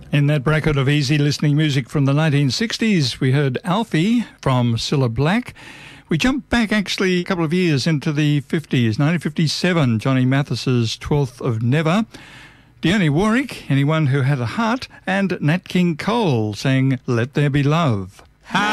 In that bracket of easy listening music from the 1960s, we heard Alfie from Cilla Black. We jumped back actually a couple of years into the 50s, 1957, Johnny Mathis's 12th of Never, Dionne Warwick, Anyone Who Had a Heart, and Nat King Cole saying Let There Be Love.